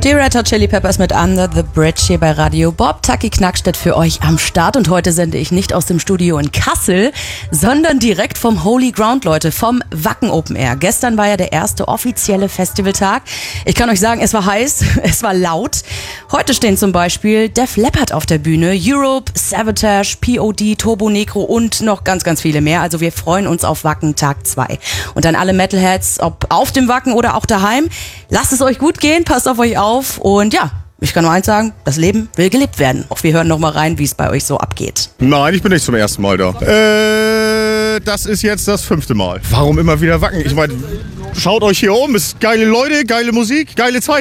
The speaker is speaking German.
Die Red Hot Chili Peppers mit Under the Bridge hier bei Radio Bob. Taki Knackstedt für euch am Start. Und heute sende ich nicht aus dem Studio in Kassel, sondern direkt vom Holy Ground, Leute, vom Wacken Open Air. Gestern war ja der erste offizielle Festivaltag. Ich kann euch sagen, es war heiß, es war laut. Heute stehen zum Beispiel Def Leppard auf der Bühne, Europe, Savatage, POD, Turbo Negro und noch ganz, ganz viele mehr. Also wir freuen uns auf Wacken Tag 2. Und an alle Metalheads, ob auf dem Wacken oder auch daheim, lasst es euch gut gehen, passt auf euch auf. Und ja, ich kann nur eins sagen, das Leben will gelebt werden. Auch wir hören noch mal rein, wie es bei euch so abgeht. Nein, ich bin nicht zum ersten Mal da. Das ist jetzt das 5. Mal. Warum immer wieder Wacken? Ich meine, schaut euch hier um, es ist geile Leute, geile Musik, geile Zeit.